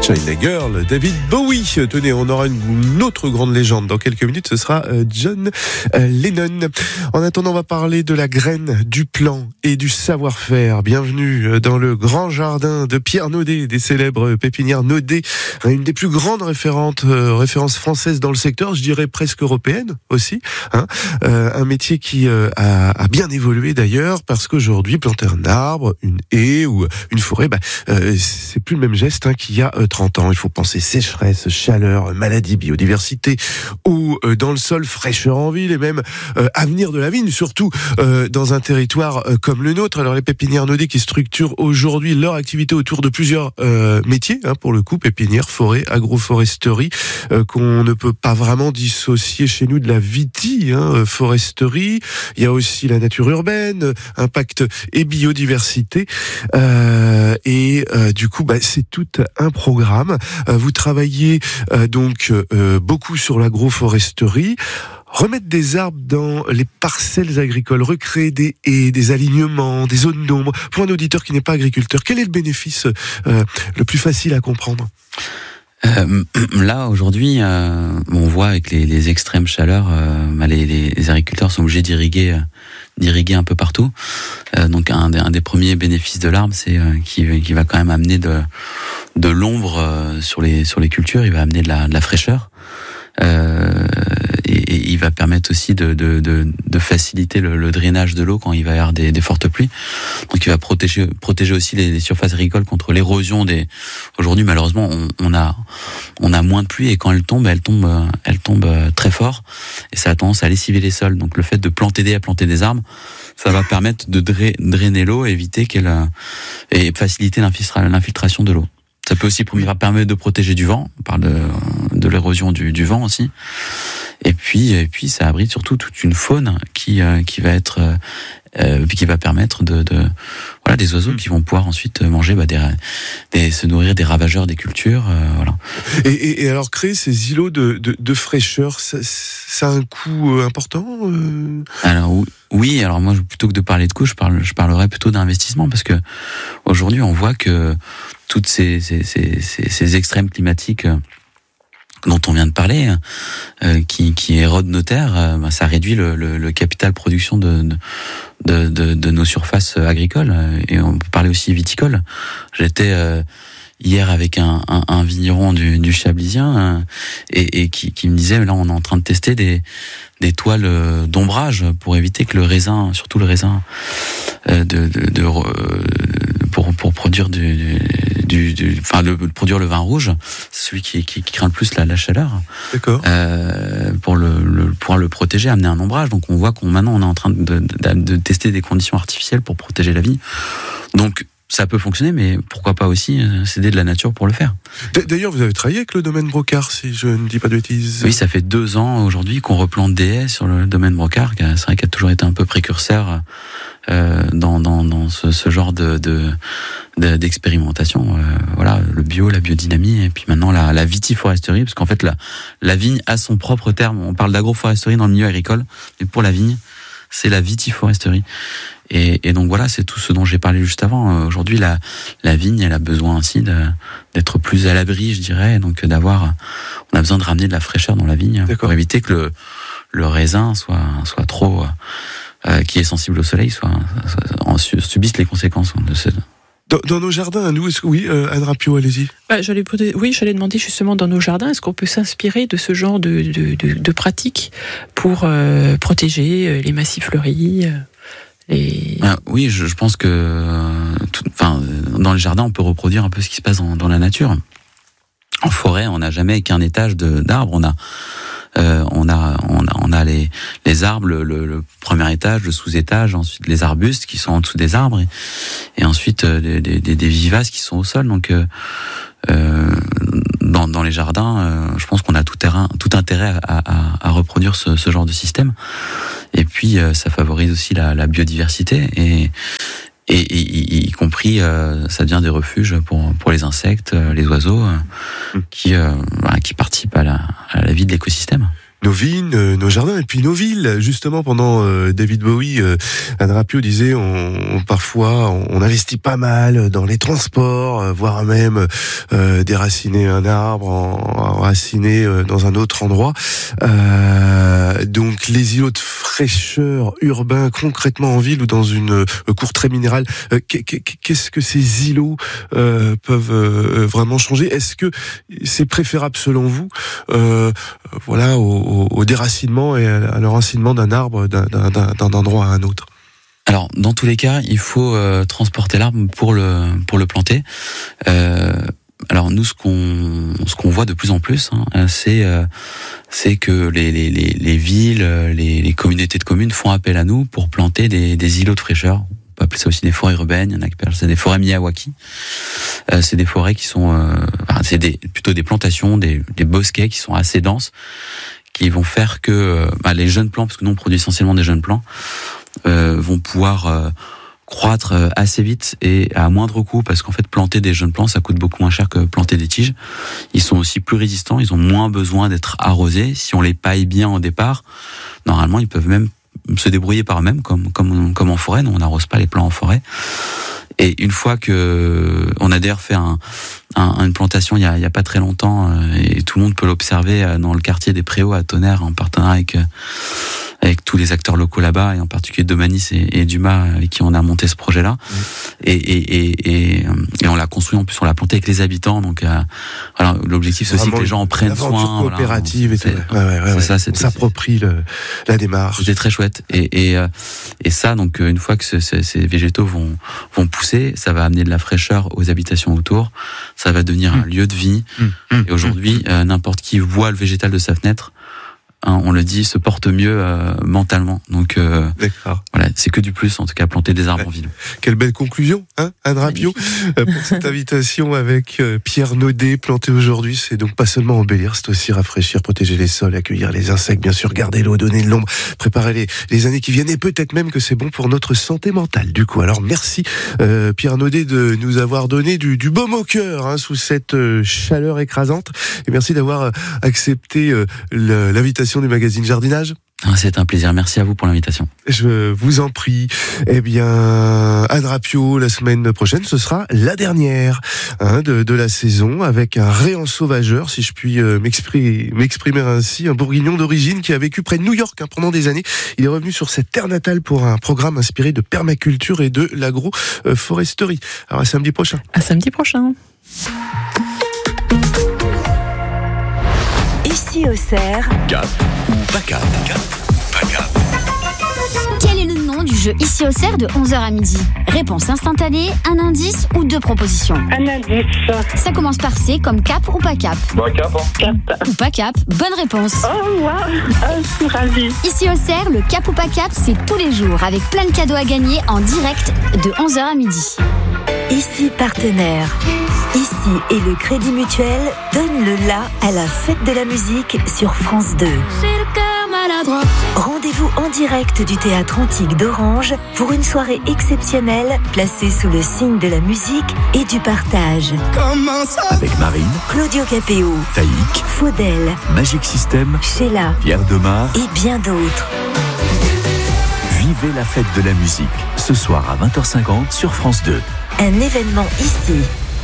China Girl, David Bowie. Tenez, on aura une autre grande légende dans quelques minutes, ce sera John Lennon. En attendant, on va parler de la graine, du plan et du savoir-faire. Bienvenue dans le grand jardin de Pierre Naudet, des célèbres pépinières Naudet, une des plus grandes références françaises dans le secteur, je dirais presque européenne aussi. Un métier qui a bien évolué d'ailleurs, parce qu'aujourd'hui, planter un arbre, une haie ou une forêt, c'est plus le même geste qu'il y a 30 ans. Il faut penser sécheresse, chaleur, maladie, biodiversité, eau dans le sol, fraîcheur en ville et même avenir de la vigne, surtout dans un territoire comme le nôtre. Alors les pépinières Naudet qui structurent aujourd'hui leur activité autour de plusieurs métiers, pour le coup, pépinière, forêt, agroforesterie, qu'on ne peut pas vraiment dissocier chez nous de la foresterie. Il y a aussi la nature urbaine, impact et biodiversité. Du coup, c'est tout un programme. Vous travaillez donc beaucoup sur l'agroforesterie. Remettre des arbres dans les parcelles agricoles, recréer des haies, des alignements, des zones d'ombre. Pour un auditeur qui n'est pas agriculteur, quel est le bénéfice le plus facile à comprendre ? Là aujourd'hui, on voit avec les extrêmes chaleurs, les agriculteurs sont obligés d'irriguer un peu partout. Donc un des premiers bénéfices de l'arbre, c'est qui va quand même amener de l'ombre sur les cultures. Il va amener de la fraîcheur. Et il va permettre aussi de faciliter le drainage de l'eau quand il va y avoir des fortes pluies. Donc il va protéger aussi les surfaces agricoles contre l'érosion Aujourd'hui, malheureusement, on a moins de pluie et quand elle tombe très fort et ça a tendance à lessiver les sols. Donc le fait de planter des arbres, ça va permettre de drainer l'eau et éviter et faciliter l'infiltration de l'eau. Ça peut aussi permettre de protéger du vent. On parle de l'érosion du vent aussi. Et puis ça abrite surtout toute une faune qui va permettre des oiseaux qui vont pouvoir ensuite manger se nourrir des ravageurs des cultures. Voilà. Et alors créer ces îlots de fraîcheur, ça a un coût important Alors oui, alors moi plutôt que de parler de coût, je parlerais plutôt d'investissement, parce que aujourd'hui on voit que toutes ces extrêmes climatiques dont on vient de parler, qui érodent nos terres, ça réduit le capital production de nos surfaces agricoles, et on peut parler aussi viticole. J'étais hier avec un vigneron du Chablisien et qui me disait, là on est en train de tester des toiles d'ombrage pour éviter que le raisin, surtout le raisin pour produire produire le vin rouge, celui qui craint le plus la chaleur. D'accord. Pour pouvoir le protéger, amener un ombrage. Donc on voit maintenant on est en train de tester des conditions artificielles pour protéger la vigne. Donc ça peut fonctionner, mais pourquoi pas aussi s'aider de la nature pour le faire. D'ailleurs, vous avez travaillé avec le domaine Brocard, si je ne dis pas de bêtises. Oui, ça fait 2 ans aujourd'hui qu'on replante des haies sur le domaine Brocard. C'est vrai qu'il a toujours été un peu précurseur dans ce genre d'expérimentation. Voilà, le bio, la biodynamie, et puis maintenant la vitiforesterie, parce qu'en fait la vigne a son propre terme. On parle d'agroforesterie dans le milieu agricole, mais pour la vigne, c'est la vitiforesterie. Et donc voilà, c'est tout ce dont j'ai parlé juste avant. Aujourd'hui, la vigne, elle a besoin aussi d'être plus à l'abri, je dirais. Donc on a besoin de ramener de la fraîcheur dans la vigne. D'accord. Pour éviter que le raisin soit trop, qui est sensible au soleil, subisse les conséquences de ce. Dans nos jardins, nous, oui, Anne Rapio, allez-y. J'allais demander justement, dans nos jardins, est-ce qu'on peut s'inspirer de ce genre de pratiques pour protéger les massifs fleuris Oui, je pense que dans les jardins, on peut reproduire un peu ce qui se passe dans la nature. En forêt, on n'a jamais qu'un étage d'arbres. On a les arbres, le premier étage, le sous-étage, ensuite les arbustes qui sont en dessous des arbres, et ensuite des vivaces qui sont au sol. Donc dans les jardins, je pense qu'on a tout intérêt à reproduire ce genre de système. Et puis ça favorise aussi la biodiversité et y compris ça devient des refuges pour les insectes, les oiseaux qui participent à la vie de l'écosystème. nos vignes, nos jardins et puis nos villes. Justement, pendant David Bowie, Anne Rapio disait parfois on investit pas mal dans les transports, voire même déraciner un arbre, enraciner dans un autre endroit. Donc les îlots de fraîcheur urbains, concrètement en ville ou dans une cour très minérale, qu'est-ce que ces îlots peuvent vraiment changer? Est-ce que c'est préférable selon vous au déracinement et à l'enracinement d'un arbre d'un endroit à un autre? Alors, dans tous les cas, il faut transporter l'arbre pour le planter. Alors nous, ce qu'on voit de plus en plus, c'est que les villes, les communautés de communes font appel à nous pour planter des îlots de fraîcheur. On peut appeler ça aussi des forêts urbaines. Il y en a qui appellent ça des forêts Miyawaki. C'est des forêts qui sont, plutôt des plantations, des bosquets qui sont assez denses, qui vont faire que les jeunes plants, parce que nous on produit essentiellement des jeunes plants, vont pouvoir croître assez vite et à moindre coût, parce qu'en fait planter des jeunes plants ça coûte beaucoup moins cher que planter des tiges. Ils sont aussi plus résistants, ils ont moins besoin d'être arrosés. Si on les paille bien au départ, normalement ils peuvent même se débrouiller par eux-mêmes comme en forêt. Nous on n'arrose pas les plants en forêt. Et une fois que on a d'ailleurs fait une plantation il y a pas très longtemps, et tout le monde peut l'observer dans le quartier des Préaux à Tonnerre, en partenariat avec tous les acteurs locaux là-bas, et en particulier Domanis et Dumas, avec qui on a monté ce projet-là. Et on l'a construit, en plus on l'a planté avec les habitants. Donc voilà, l'objectif c'est aussi que les gens en prennent soin. Coopérative, voilà, c'est ça. On s'approprie la démarche. C'était très chouette. Et ça, donc une fois que ces végétaux vont pousser, ça va amener de la fraîcheur aux habitations autour. Ça va devenir un lieu de vie. Et aujourd'hui, n'importe qui voit le végétal de sa fenêtre, on le dit, se porte mieux mentalement. Donc voilà, c'est que du plus, en tout cas, planter des arbres en ville. Quelle belle conclusion, Anne Rapio, pour cette invitation avec Pierre Naudet. Planter aujourd'hui, c'est donc pas seulement embellir, c'est aussi rafraîchir, protéger les sols, accueillir les insectes, bien sûr, garder l'eau, donner de l'ombre, préparer les années qui viennent, et peut-être même que c'est bon pour notre santé mentale. Du coup, alors merci Pierre Naudet de nous avoir donné du baume au cœur sous cette chaleur écrasante, et merci d'avoir accepté l'invitation du magazine Jardinage. C'est un plaisir, merci à vous pour l'invitation. Je vous en prie. Eh bien, Anne Rapio, la semaine prochaine, ce sera la dernière de la saison, avec un réensauvageur, si je puis m'exprimer ainsi, un bourguignon d'origine qui a vécu près de New York pendant des années. Il est revenu sur cette terre natale pour un programme inspiré de permaculture et de l'agroforesterie. Alors à samedi prochain. À samedi prochain. Ici au Cerf. Cap ou pas cap? Cap ou pas cap? Quel est le nom du jeu Ici au Cerf de 11h à midi? Réponse instantanée, un indice ou deux propositions. Un indice. Ça commence par C comme cap ou pas cap. Bah, cap, Cap. Ou pas cap, bonne réponse. Oh, waouh, je suis ravie. Ici au Cerf, le cap ou pas cap, c'est tous les jours, avec plein de cadeaux à gagner en direct de 11h à midi. Ici partenaire. Ici et le Crédit Mutuel donne le la à la fête de la musique sur France 2. Rendez-vous en direct du Théâtre Antique d'Orange pour une soirée exceptionnelle placée sous le signe de la musique et du partage. Avec Marine, Claudio Capéo, Taïk, Faudel, Magic System, Sheila Pierre Demar et bien d'autres. Vivez la fête de la musique ce soir à 20h50 sur France 2. Un événement ici.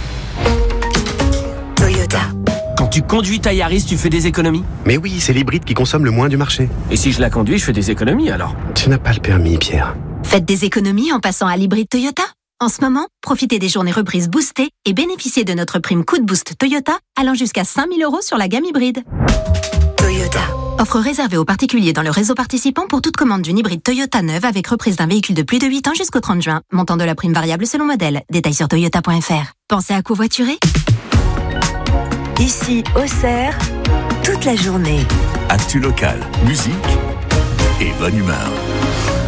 Toyota. Quand tu conduis ta Yaris, tu fais des économies? Mais oui, c'est l'hybride qui consomme le moins du marché. Et si je la conduis, je fais des économies alors? Tu n'as pas le permis, Pierre. Faites des économies en passant à l'hybride Toyota. En ce moment, profitez des journées reprises boostées et bénéficiez de notre prime Coup de Boost Toyota allant jusqu'à 5 000 € sur la gamme hybride. Toyota. Offre réservée aux particuliers dans le réseau participant pour toute commande d'une hybride Toyota neuve avec reprise d'un véhicule de plus de 8 ans jusqu'au 30 juin. Montant de la prime variable selon modèle. Détails sur toyota.fr. Pensez à covoiturer? Ici au Cerf, toute la journée. Actu local, musique et bonne humeur.